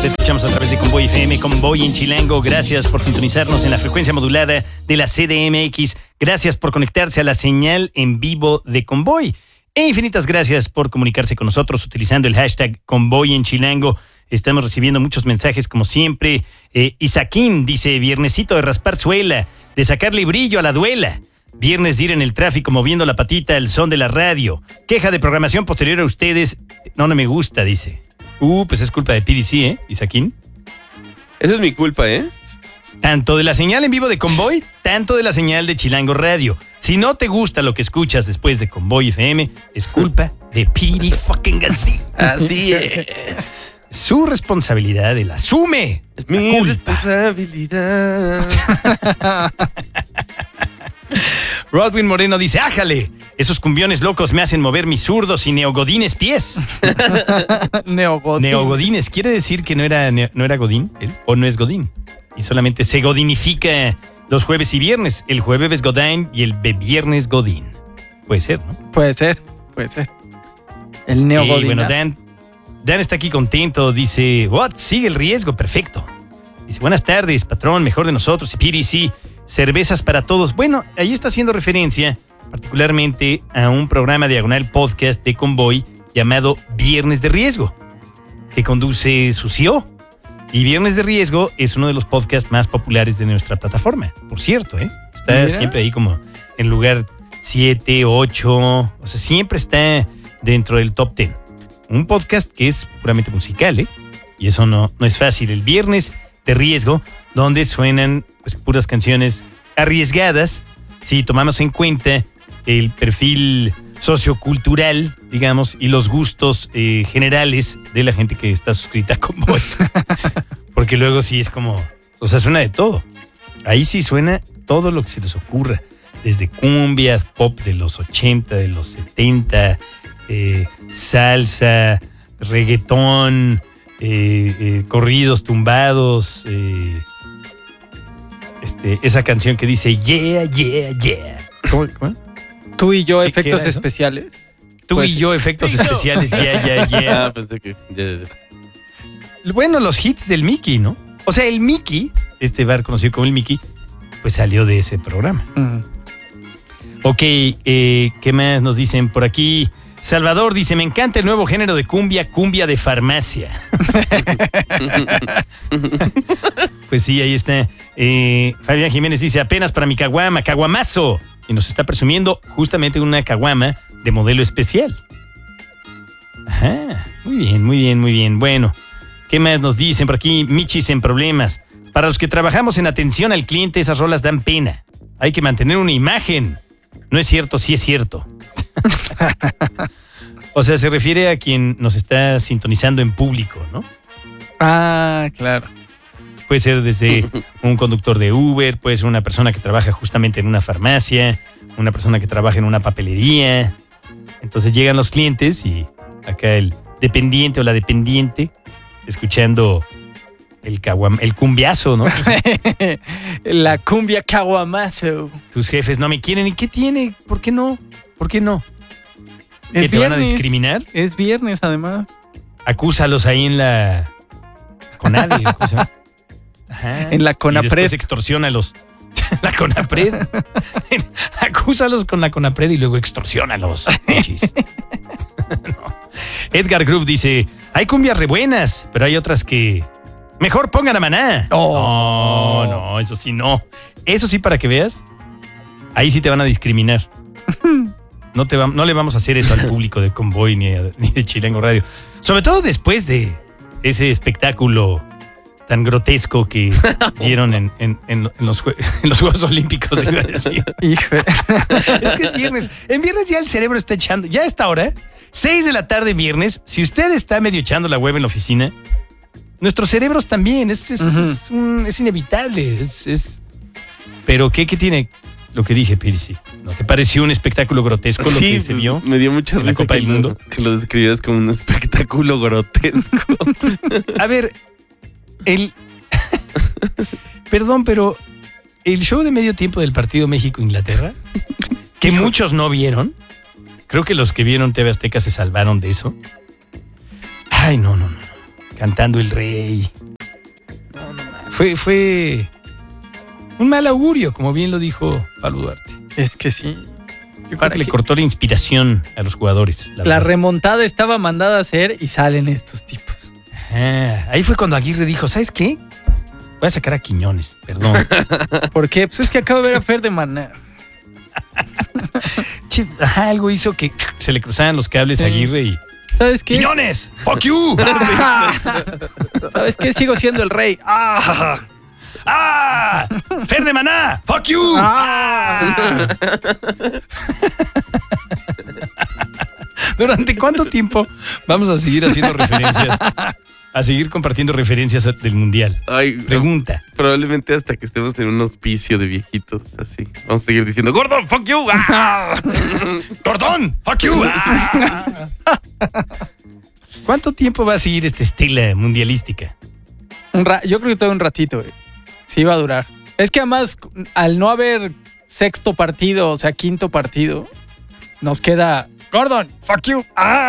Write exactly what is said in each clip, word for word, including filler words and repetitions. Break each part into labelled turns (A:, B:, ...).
A: Te escuchamos a través de Convoy F M, Convoy en Chilango. Gracias por sintonizarnos en la frecuencia modulada de la C D M X. Gracias por conectarse a la señal en vivo de Convoy. E infinitas gracias por comunicarse con nosotros utilizando el hashtag Convoy en Chilango. Estamos recibiendo muchos mensajes como siempre. Eh, Isaquín dice, viernesito de raspar suela, de sacarle brillo a la duela. Viernes de ir en el tráfico moviendo la patita al son de la radio. Queja de programación posterior a ustedes. No, no me gusta, dice. Uh, pues es culpa de P D C, ¿eh, Isaquín?
B: Esa es mi culpa, ¿eh?
A: Tanto de la señal en vivo de Convoy, tanto de la señal de Chilango Radio. Si no te gusta lo que escuchas después de Convoy F M, es culpa de P D fucking C.
B: Así es.
A: Su responsabilidad, él asume.
B: Es mi culpa. responsabilidad.
A: Rodwin Moreno dice, ájale, esos cumbiones locos me hacen mover mis zurdos y neogodines pies.
C: Neogodines.
A: Neogodines, ¿quiere decir que no era, no era Godín él? ¿O no es Godín? Y solamente se godinifica los jueves y viernes. El jueves es Godín y el viernes Godín. Puede ser, ¿no?
C: Puede ser, puede ser. El neogodín.
A: Y bueno, Dan, Dan está aquí contento, dice, what? Sigue el riesgo, perfecto. Dice, buenas tardes, patrón, mejor de nosotros y P D C. Cervezas para todos. Bueno, ahí está haciendo referencia particularmente a un programa diagonal podcast de Convoy llamado Viernes de Riesgo, que conduce su C E O. Y Viernes de Riesgo es uno de los podcasts más populares de nuestra plataforma, por cierto, ¿eh? Está Mira. siempre ahí como en lugar siete, ocho, o sea, siempre está dentro del top diez. Un podcast que es puramente musical, ¿eh? Y eso no, no es fácil. El Viernes de Riesgo, donde suenan pues puras canciones arriesgadas, si tomamos en cuenta el perfil sociocultural, digamos, y los gustos eh, generales de la gente que está suscrita a Convoy. Porque luego sí es como, o sea, suena de todo. Ahí sí suena todo lo que se les ocurra, desde cumbias, pop de los ochenta, de los setenta, eh, salsa, reggaetón, eh, eh, corridos tumbados, eh, este, esa canción que dice yeah, yeah, yeah. ¿Cómo? ¿Cómo?
C: Tú y yo,
A: ¿Qué
C: efectos
A: queda,
C: especiales.
A: Tú
C: pues,
A: y yo, efectos especiales, yeah, yeah, yeah.
B: Ah, pues de que... Yeah, yeah.
A: Bueno, los hits del Mickey, ¿no? O sea, el Mickey, este bar conocido como el Mickey, pues salió de ese programa.
C: Uh-huh.
A: Ok, eh, ¿qué más nos dicen por aquí? Salvador dice, me encanta el nuevo género de cumbia, cumbia de farmacia. Pues sí, ahí está. Eh, Fabián Jiménez dice, apenas para mi caguama, caguamazo. Y nos está presumiendo justamente una caguama de modelo especial. Ajá, muy bien, muy bien, muy bien. Bueno, ¿qué más nos dicen por aquí? Michis en problemas. Para los que trabajamos en atención al cliente, esas rolas dan pena. Hay que mantener una imagen. No es cierto, sí es cierto. O sea, se refiere a quien nos está sintonizando en público, ¿no?
C: Ah, claro.
A: Puede ser desde un conductor de Uber, puede ser una persona que trabaja justamente en una farmacia, una persona que trabaja en una papelería. Entonces llegan los clientes y acá el dependiente o la dependiente escuchando el, caguam, el cumbiazo, ¿no?
C: La cumbia caguamazo.
A: Tus jefes no me quieren. ¿Y qué tiene? ¿Por qué no? ¿Por qué no?
C: Es
A: ¿Que te
C: viernes,
A: van a discriminar?
C: Es viernes, además.
A: Acúsalos ahí en la CONADE. ¿Cómo se llama? Ajá.
C: En la CONAPRED.
A: Y después extorsiónalos. La CONAPRED. Acúsalos con la CONAPRED y luego extorsiónalos. No. Edgar Groove dice, hay cumbias re buenas, pero hay otras que mejor pongan a Maná.
C: Oh.
A: No, no, eso sí no. Eso sí, para que veas, ahí sí te van a discriminar. No, te va, no le vamos a hacer eso al público de Convoy ni, a, ni de Chilango Radio. Sobre todo después de ese espectáculo tan grotesco que dieron en, en, en, en, los, en los Juegos Olímpicos, iba a decir.
C: Hijo.
A: Es que es viernes. En viernes ya el cerebro está echando. Ya a esta hora, seis de la tarde viernes, si usted está medio echando la hueva en la oficina, nuestros cerebros también. Es, es, uh-huh. es, un, es inevitable. Es, es... Pero ¿qué, qué tiene lo que dije, Pirsi? ¿No te pareció un espectáculo grotesco lo
B: sí,
A: que se vio?
B: Me dio mucha risa
A: la Copa
B: que
A: del Mundo.
B: Lo, que lo describieras como un espectáculo grotesco.
A: A ver, el... Perdón, pero el show de medio tiempo del partido México-Inglaterra, que muchos no vieron, creo que los que vieron T V Azteca se salvaron de eso. Ay, no, no, no. cantando El Rey. No, no, no. Fue, fue un mal augurio, como bien lo dijo Pablo Duarte.
C: Es que sí.
A: Yo creo que le cortó la inspiración a los jugadores. La,
C: La
A: verdad.
C: remontada estaba mandada a hacer y salen estos tipos.
A: Ah, ahí fue cuando Aguirre dijo, ¿sabes qué? Voy a sacar a Quiñones, perdón.
C: ¿Por qué? Pues es que acabo de ver a Fer de Maná.
A: Che, ajá, algo hizo que se le cruzaran los cables a
C: Sí.
A: Aguirre y...
C: ¿Sabes qué?
A: ¡Quiñones! ¡Fuck you!
C: ¿Sabes qué? Sigo siendo el rey. ¡Ah!
A: ¡Ah! ¡Fer de Maná! ¡Fuck you!
C: ¡Ah!
A: ¿Durante cuánto tiempo vamos a seguir haciendo referencias? A seguir compartiendo referencias del Mundial.
B: Ay,
A: Pregunta.
B: probablemente hasta que estemos en un hospicio de viejitos, así. Vamos a seguir diciendo, Gordon, fuck you. ¡Ah!
A: ¡Gordón! ¡Fuck you! ¡Ah! ¿Cuánto tiempo va a seguir esta estela mundialística?
C: Un ra- Yo creo que todo un ratito, güey. Sí va a durar. Es que además, al no haber sexto partido, o sea, quinto partido, nos queda Gordon, fuck you.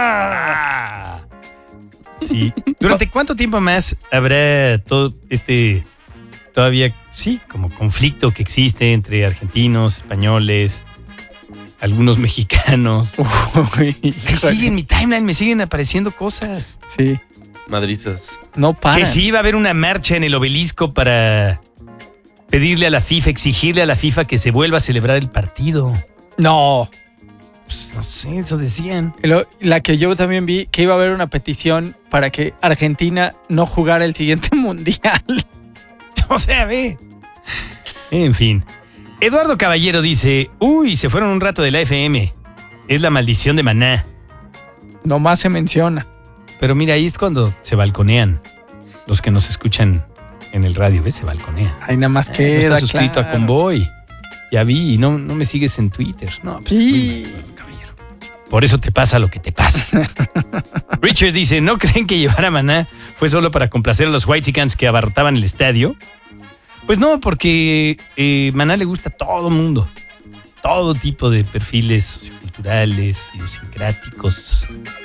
A: ¡Ah! Sí. ¿Durante cuánto tiempo más habrá todo este todavía, sí, como conflicto que existe entre argentinos, españoles, algunos mexicanos?
C: Uy,
A: Me siguen mi timeline, me siguen apareciendo cosas.
C: Sí,
B: Madrizas.
C: no para.
A: Que sí iba a haber una marcha en el Obelisco para pedirle a la FIFA, exigirle a la FIFA que se vuelva a celebrar el partido.
C: No.
A: Pues, no sé, eso decían.
C: Lo- La que yo también vi, que iba a haber una petición para que Argentina no jugara el siguiente mundial.
A: O sea, ve. En fin. Eduardo Caballero dice, uy, se fueron un rato de la F M. Es la maldición de Maná.
C: Nomás se menciona.
A: Pero mira, ahí es cuando se balconean. Los que nos escuchan en el radio, ¿ves? Se balconean.
C: Ahí nada más
A: Eh,
C: queda,
A: no estás suscrito
C: claro.
A: a Convoy. Ya vi, y no, no me sigues en Twitter. No, pues,
C: Sí.
A: muy mal, Eduardo Caballero. Por eso te pasa lo que te pasa. Richard dice, ¿no creen que llevar a Maná fue solo para complacer a los Whitexicans que abarrotaban el estadio? Pues no, porque eh, Maná le gusta a todo mundo. Todo tipo de perfiles socioculturales, idiosincráticos,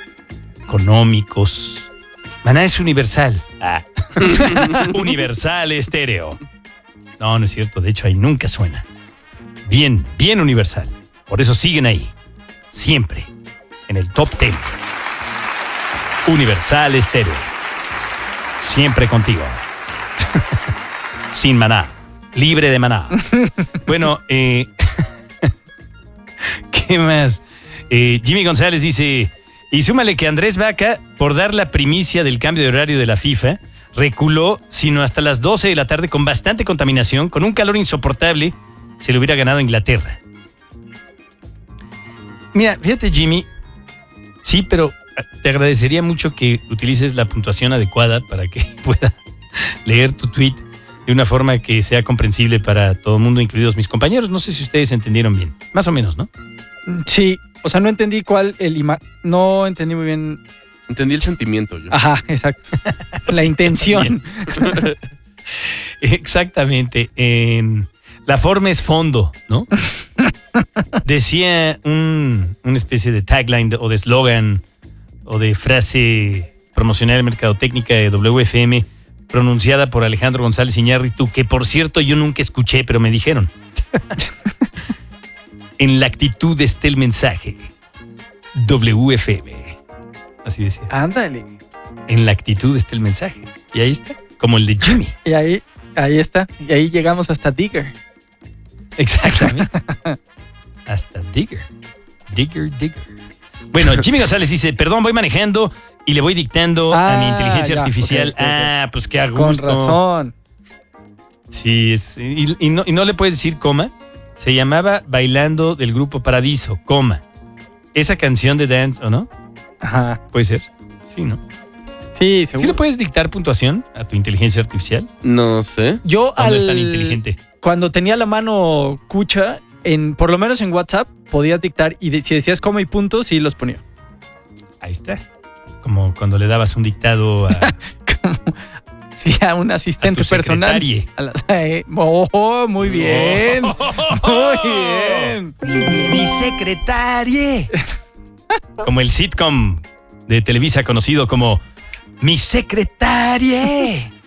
A: económicos. Maná es universal. Ah. Universal estéreo. No, no es cierto. De hecho, ahí nunca suena. Bien, bien universal. Por eso siguen ahí. Siempre. En el top ten. Universal estéreo. Siempre contigo. Sin Maná. Libre de Maná. Bueno, eh, ¿qué más? Eh, Jimmy González dice, y súmale que Andrés Vaca, por dar la primicia del cambio de horario de la FIFA, reculó, sino hasta las doce de la tarde con bastante contaminación, con un calor insoportable, se le hubiera ganado a Inglaterra. Mira, fíjate, Jimmy, sí, pero te agradecería mucho que utilices la puntuación adecuada para que pueda leer tu tweet de una forma que sea comprensible para todo el mundo, incluidos mis compañeros. No sé si ustedes entendieron bien. Más o menos, ¿no?
C: Sí, o sea, no entendí cuál el ima... No entendí muy bien.
B: Entendí el sentimiento yo.
C: Ajá, exacto. La intención.
A: Exactamente. En la forma es fondo, ¿no? Decía un, una especie de tagline de- o de eslogan o de frase promocional mercadotécnica de W F M pronunciada por Alejandro González Iñárritu, que por cierto yo nunca escuché, pero me dijeron. En la actitud está el mensaje. W F M. Así decía.
C: Ándale.
A: En la actitud está el mensaje. Y ahí está, como el de Jimmy.
C: Y ahí, ahí está. Y ahí llegamos hasta Digger.
A: Exactamente. Hasta Digger. Digger, Digger. Bueno, Jimmy González dice, perdón, voy manejando y le voy dictando a mi
C: Ah,
A: inteligencia
C: ya,
A: artificial.
C: ok, ok, ok.
A: Ah, pues qué a gusto.
C: Con razón.
A: Sí, es- y, y no, y no le puedes decir coma. Se llamaba Bailando del Grupo Paradiso, coma. Esa canción de Dance, ¿o no?
C: Ajá.
A: Puede ser. Sí, ¿no?
C: Sí,
A: ¿Sí
C: seguro.
A: le puedes dictar puntuación a tu inteligencia artificial?
B: No sé.
C: Yo
A: ¿O no
C: al...
A: es tan inteligente?
C: Cuando tenía la mano cucha, en, por lo menos en WhatsApp, podías dictar y de- si decías coma y punto, sí los ponía.
A: Ahí está. Como cuando le dabas un dictado a,
C: Como, sí, a un
A: a
C: asistente
A: tu
C: personal.
A: secretarie.
C: A la- eh, oh, muy bien. Muy bien.
A: Mi secretarie. Como el sitcom de Televisa conocido como Mi secretaria.